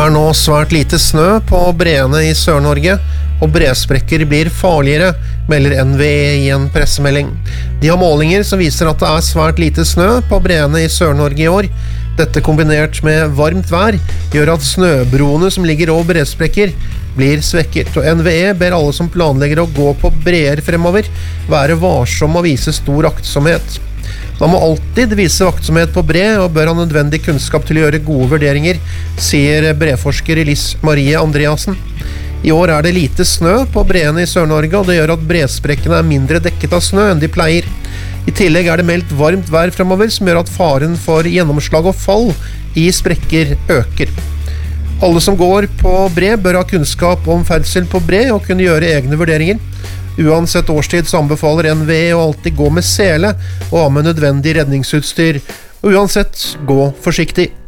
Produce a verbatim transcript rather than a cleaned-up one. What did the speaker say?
er nå svært lite snø på breene i Sør-Norge, og bresprekker blir farligere, melder N V E i en pressemelding. De har målinger som viser at det er svært lite snø på breene i Sør-Norge i år. Dette kombinert med varmt vær gjør at snøbroene som ligger over bresprekker blir svekket, og N V E ber alle som planlegger å gå på breer fremover være varsom og vise stor aktsomhet. Man må alltid vise aktsomhet på bre og bør ha nødvendig kunnskap til å gjøre gode vurderinger, sier breforsker Liss Marie Andreassen. I år er det lite snø på breene i Sør-Norge, og det gjør at bresprekkene er mindre dekket av snø enn de pleier. I tillegg er det meldt varmt vær fremover, som gjør at faren for gjennomslag og fall i sprekker øker. Alle som går på bre bør ha kunnskap om ferdsel på bre og kunne gjøre egne vurderinger. Uansett årstid så anbefaler N V E å alltid gå med sele og ha med nødvendig redningsutstyr. Uansett, gå forsiktig.